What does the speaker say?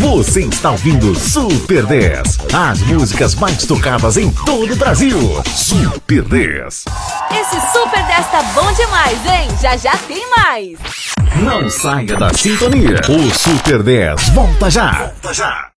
Você está ouvindo Super 10. As músicas mais tocadas em todo o Brasil. Super 10. Esse Super 10 tá bom demais, hein? Já já tem mais. Não saia da sintonia. O Super 10 volta já. Volta já.